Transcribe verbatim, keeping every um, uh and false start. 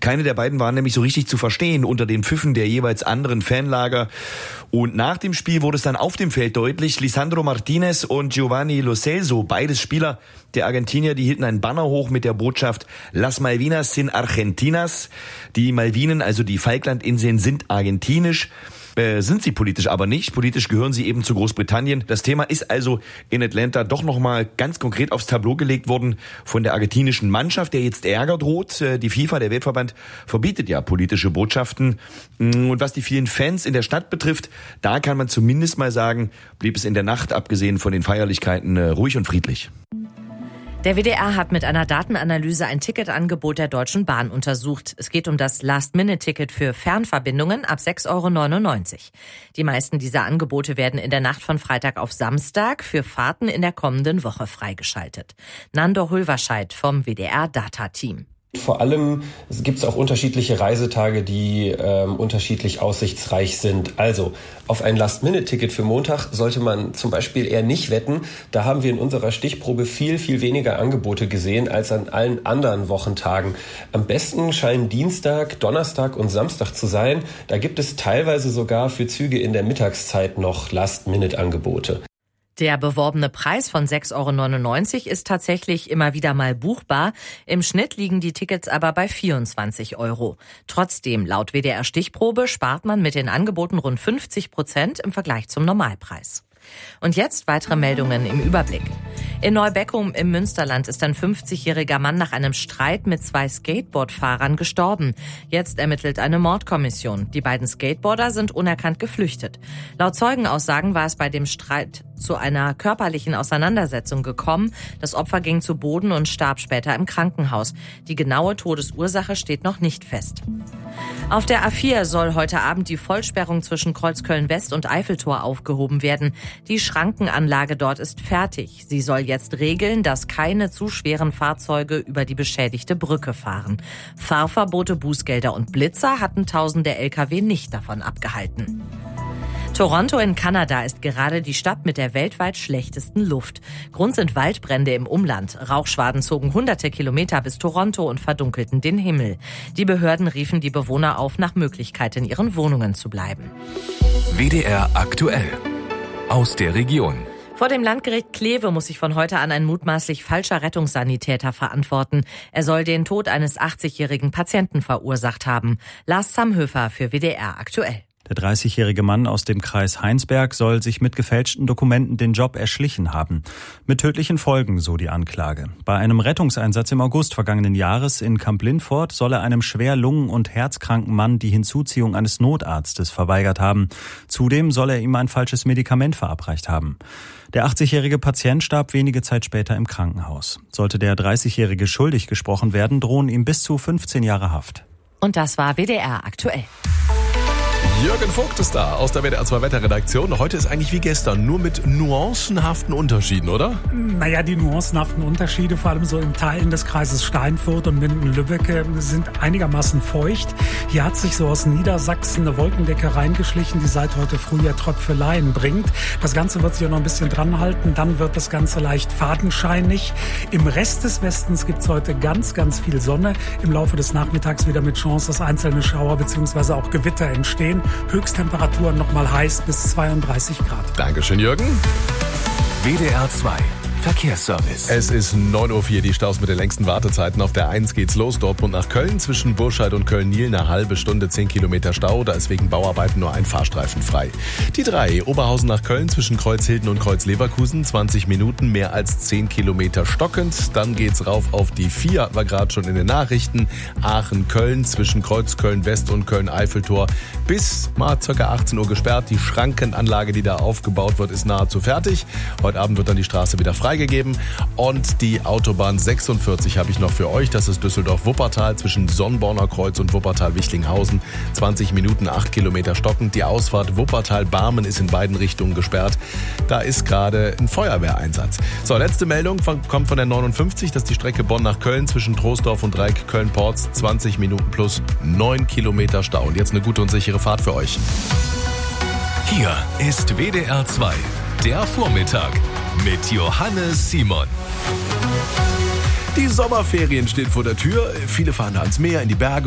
Keine der beiden waren nämlich so richtig zu verstehen unter den Pfiffen der jeweils anderen Fanlager. Und nach dem Spiel wurde es dann auf dem Feld deutlich. Lisandro Martinez und Giovanni Lo Celso, beides Spieler der Argentinier, die hielten einen Banner hoch mit der Botschaft Las Malvinas sin Argentinas. Die Malvinen, also die Falklandinseln, sind argentinisch. Äh, sind sie politisch aber nicht. Politisch gehören sie eben zu Großbritannien. Das Thema ist also in Atlanta doch nochmal ganz konkret aufs Tableau gelegt worden von der argentinischen Mannschaft, der jetzt Ärger droht. Äh, die FIFA, der Weltverband, verbietet ja politische Botschaften. Und was die vielen Fans in der Stadt betrifft, da kann man zumindest mal sagen, blieb es in der Nacht, abgesehen von den Feierlichkeiten, äh, ruhig und friedlich. Der W D R hat mit einer Datenanalyse ein Ticketangebot der Deutschen Bahn untersucht. Es geht um das Last-Minute-Ticket für Fernverbindungen ab sechs Euro neunundneunzig. Die meisten dieser Angebote werden in der Nacht von Freitag auf Samstag für Fahrten in der kommenden Woche freigeschaltet. Nando Hulverscheid vom W D R-Data-Team. Vor allem gibt es auch unterschiedliche Reisetage, die ähm, unterschiedlich aussichtsreich sind. Also auf ein Last-Minute-Ticket für Montag sollte man zum Beispiel eher nicht wetten. Da haben wir in unserer Stichprobe viel, viel weniger Angebote gesehen als an allen anderen Wochentagen. Am besten scheinen Dienstag, Donnerstag und Samstag zu sein. Da gibt es teilweise sogar für Züge in der Mittagszeit noch Last-Minute-Angebote. Der beworbene Preis von sechs Euro neunundneunzig ist tatsächlich immer wieder mal buchbar. Im Schnitt liegen die Tickets aber bei vierundzwanzig Euro. Trotzdem, laut W D R-Stichprobe, spart man mit den Angeboten rund fünfzig Prozent im Vergleich zum Normalpreis. Und jetzt weitere Meldungen im Überblick. In Neubeckum im Münsterland ist ein fünfzigjähriger Mann nach einem Streit mit zwei Skateboardfahrern gestorben. Jetzt ermittelt eine Mordkommission. Die beiden Skateboarder sind unerkannt geflüchtet. Laut Zeugenaussagen war es bei dem Streit zu einer körperlichen Auseinandersetzung gekommen. Das Opfer ging zu Boden und starb später im Krankenhaus. Die genaue Todesursache steht noch nicht fest. Auf der A vier soll heute Abend die Vollsperrung zwischen Kreuzköln-West und Eiffeltor aufgehoben werden. Die Schrankenanlage dort ist fertig. Sie soll jetzt regeln, dass keine zu schweren Fahrzeuge über die beschädigte Brücke fahren. Fahrverbote, Bußgelder und Blitzer hatten tausende L K W nicht davon abgehalten. Toronto in Kanada ist gerade die Stadt mit der weltweit schlechtesten Luft. Grund sind Waldbrände im Umland. Rauchschwaden zogen hunderte Kilometer bis Toronto und verdunkelten den Himmel. Die Behörden riefen die Bewohner auf, nach Möglichkeit in ihren Wohnungen zu bleiben. W D R aktuell aus der Region. Vor dem Landgericht Kleve muss sich von heute an ein mutmaßlich falscher Rettungssanitäter verantworten. Er soll den Tod eines achtzigjährigen Patienten verursacht haben. Lars Zamhöfer für W D R aktuell. Der dreißigjährige Mann aus dem Kreis Heinsberg soll sich mit gefälschten Dokumenten den Job erschlichen haben. Mit tödlichen Folgen, so die Anklage. Bei einem Rettungseinsatz im August vergangenen Jahres in Kamp-Lintfort soll er einem schwer lungen- und herzkranken Mann die Hinzuziehung eines Notarztes verweigert haben. Zudem soll er ihm ein falsches Medikament verabreicht haben. Der achtzigjährige Patient starb wenige Zeit später im Krankenhaus. Sollte der dreißigjährige schuldig gesprochen werden, drohen ihm bis zu fünfzehn Jahre Haft. Und das war W D R aktuell. Jürgen Vogt ist da aus der W D R zwei Wetterredaktion. Heute ist eigentlich wie gestern, nur mit nuancenhaften Unterschieden, oder? Naja, die nuancenhaften Unterschiede, vor allem so in Teilen des Kreises Steinfurt und Minden-Lübbecke, sind einigermaßen feucht. Hier hat sich so aus Niedersachsen eine Wolkendecke reingeschlichen, die seit heute früh ja Tröpfeleien bringt. Das Ganze wird sich auch noch ein bisschen dran halten, dann wird das Ganze leicht fadenscheinig. Im Rest des Westens gibt es heute ganz, ganz viel Sonne. Im Laufe des Nachmittags wieder mit Chance, dass einzelne Schauer bzw. auch Gewitter entstehen. Höchsttemperaturen noch mal heiß bis zweiunddreißig Grad. Dankeschön, Jürgen. W D R zwei Verkehrsservice. Es ist neun Uhr vier, die Staus mit den längsten Wartezeiten. Auf der eins geht's los, Dortmund nach Köln. Zwischen Burscheid und Köln-Niel eine halbe Stunde, zehn Kilometer Stau. Da ist wegen Bauarbeiten nur ein Fahrstreifen frei. Die drei, Oberhausen nach Köln zwischen Kreuzhilden und Kreuz-Leverkusen. zwanzig Minuten, mehr als zehn Kilometer stockend. Dann geht's rauf auf die vier, hatten wir gerade schon in den Nachrichten. Aachen-Köln zwischen Kreuz-Köln-West und Köln-Eiffeltor. Bis mal ca. achtzehn Uhr gesperrt. Die Schrankenanlage, die da aufgebaut wird, ist nahezu fertig. Heute Abend wird dann die Straße wieder freigegeben. Und die Autobahn sechsundvierzig habe ich noch für euch. Das ist Düsseldorf-Wuppertal zwischen Sonnborner Kreuz und Wuppertal-Wichlinghausen. zwanzig Minuten, acht Kilometer stockend. Die Ausfahrt Wuppertal-Barmen ist in beiden Richtungen gesperrt. Da ist gerade ein Feuerwehreinsatz. So, letzte Meldung von, kommt von der neunundfünfzig. Das ist die Strecke Bonn nach Köln zwischen Troisdorf und Dreieck Köln-Porz. zwanzig Minuten plus neun Kilometer Stau. Und jetzt eine gute und sichere Fahrt für euch. Hier ist W D R zwei, der Vormittag mit Johannes Simon. Die Sommerferien stehen vor der Tür. Viele fahren ans Meer, in die Berge.